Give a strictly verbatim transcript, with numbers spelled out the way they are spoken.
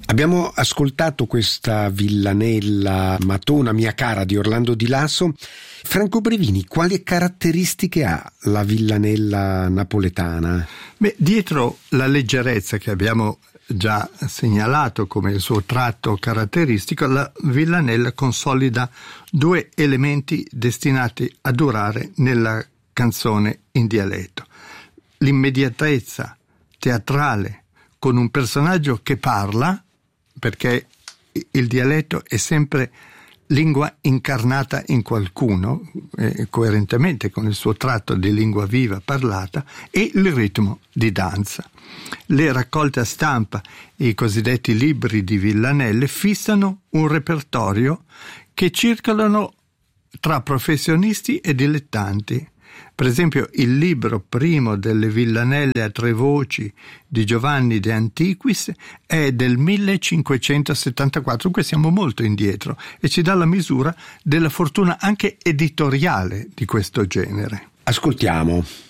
Abbiamo ascoltato questa Villanella Matona mia cara di Orlando Di Lasso. Franco Brevini, quali caratteristiche ha la villanella napoletana? Beh, dietro la leggerezza che abbiamo già segnalato come il suo tratto caratteristico, la villanella consolida due elementi destinati a durare nella canzone in dialetto: l'immediatezza teatrale con un personaggio che parla, perché il dialetto è sempre lingua incarnata in qualcuno, eh, coerentemente con il suo tratto di lingua viva parlata, e il ritmo di danza. Le raccolte a stampa e i cosiddetti libri di villanelle fissano un repertorio che circolano tra professionisti e dilettanti. Per esempio, il libro primo delle villanelle a tre voci di Giovanni De Antiquis è del millecinquecentosettantaquattro, dunque siamo molto indietro, e ci dà la misura della fortuna anche editoriale di questo genere. Ascoltiamo.